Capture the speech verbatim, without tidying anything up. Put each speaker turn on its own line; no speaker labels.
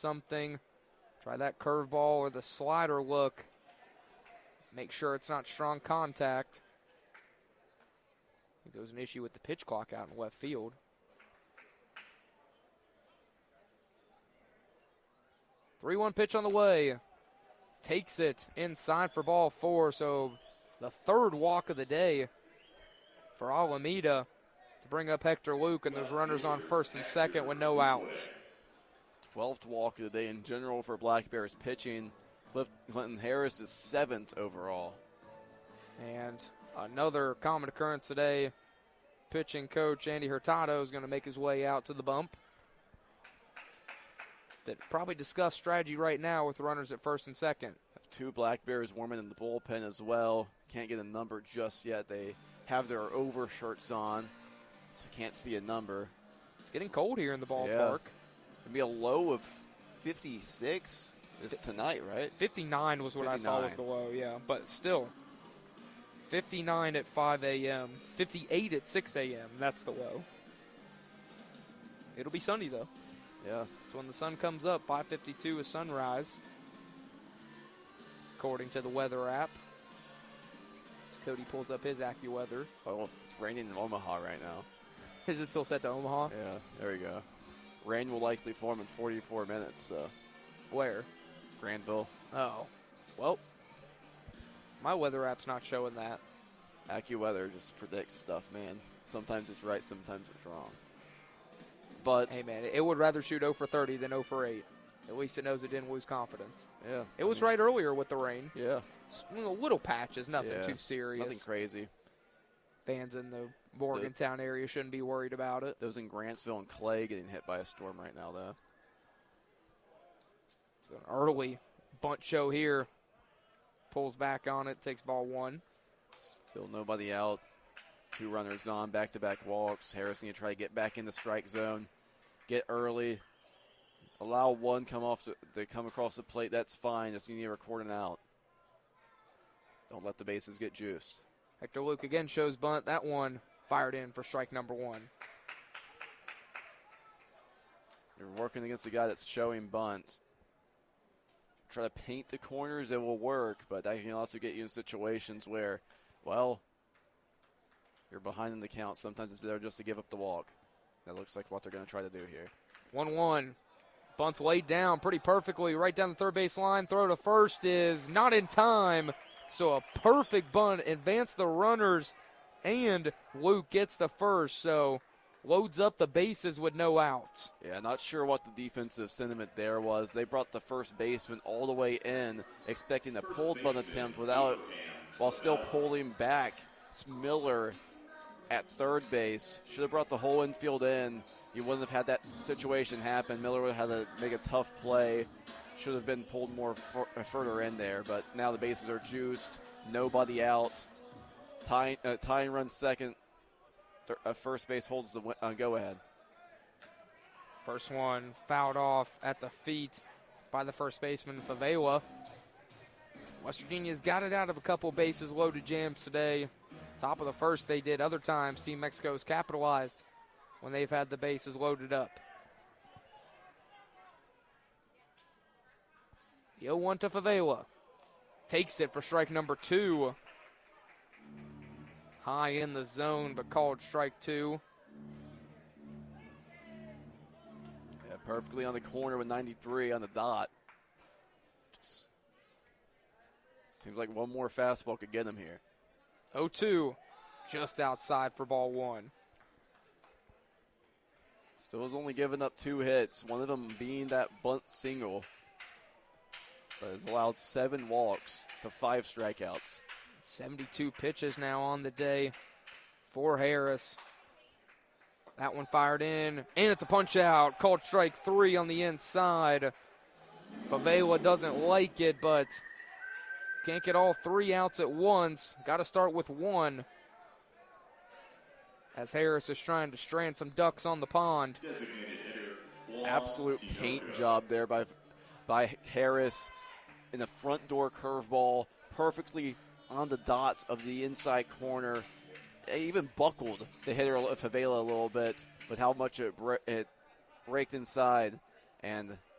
something. Try that curveball or the slider look. Make sure it's not strong contact. I think there was an issue with the pitch clock out in left field. three one pitch on the way. Takes it inside for ball four. So the third walk of the day for Alameda to bring up Hector Luke, and those runners on first and second with no outs.
twelfth walk of the day in general for Black Bears pitching. Cliff Clinton Harris is seventh overall.
And another common occurrence today, pitching coach Andy Hurtado is going to make his way out to the bump. That probably discuss strategy right now with runners at first and second.
Have two Black Bears warming in the bullpen as well. Can't get a number just yet. They have their overshirts on, so can't see a number.
It's getting cold here in the ballpark.
Yeah. It'll be a low of fifty-six is tonight, right?
fifty-nine was what
fifty-nine.
I saw was the low, yeah. But still, fifty-nine at five a.m., fifty-eight at six a.m., that's the low. It'll be sunny, though.
Yeah.
So when the sun comes up, five fifty-two is sunrise, according to the weather app. As Cody pulls up his AccuWeather.
Oh, it's raining in Omaha right now.
Is it still set to Omaha?
Yeah, there we go. Rain will likely form in forty-four minutes. So.
Where?
Granville.
Oh. Well, my weather app's not showing that.
AccuWeather just predicts stuff, man. Sometimes it's right, sometimes it's wrong. But
hey, man, it would rather shoot oh for thirty than oh for eight. At least it knows it didn't lose confidence.
Yeah.
It was I mean, right earlier with the rain.
Yeah.
You know, little patches, nothing
yeah,
too serious.
Nothing crazy.
Fans in the Morgantown the, area shouldn't be worried about it.
Those in Grantsville and Clay getting hit by a storm right now, though.
It's an early bunt show here. Pulls back on it, takes ball one.
Still nobody out. Two runners on, back-to-back walks. Harrison going to try to get back in the strike zone. Get early. Allow one come off to, to come across the plate. That's fine. Just you need to record an out. Don't let the bases get juiced.
Hector Luke again shows bunt. That one fired in for strike number one.
You're working against a guy that's showing bunt. Try to paint the corners, it will work, but that can also get you in situations where, well, you're behind in the count. Sometimes it's better just to give up the walk. That looks like what they're going to try to do here.
one one. Bunt's laid down pretty perfectly right down the third base line. Throw to first is not in time. So a perfect bunt. Advance the runners, and Luke gets the first. So loads up the bases with no outs.
Yeah, not sure what the defensive sentiment there was. They brought the first baseman all the way in, expecting a pulled bunt attempt without, while still pulling back. It's Miller at third base. Should have brought the whole infield in. You wouldn't have had that situation happen. Miller would have had to make a tough play. Should have been pulled more for, uh, further in there, but now the bases are juiced. Nobody out. Tying, uh, tying run second. Th- uh, first base holds the uh, go-ahead.
First one fouled off at the feet by the first baseman, Favela. West Virginia's got it out of a couple bases loaded jams today. Top of the first they did. Other times, Team Mexico's capitalized when they've had the bases loaded up. The oh one to Favela. Takes it for strike number two. High in the zone, but called strike two.
Yeah, perfectly on the corner with ninety-three on the dot. Just seems like one more fastball could get him here.
oh two, just outside for ball one.
Still has only given up two hits, one of them being that bunt single. But has allowed seven walks to five strikeouts.
seventy-two pitches now on the day for Harris. That one fired in, and it's a punch out. Called strike three on the inside. Favela doesn't like it, but can't get all three outs at once. Got to start with one, as Harris is trying to strand some ducks on the pond.
Absolute paint job there by, by Harris. In the front door curveball, perfectly on the dots of the inside corner. It even buckled the hitter Favela a little bit with how much it, bre- it braked inside. And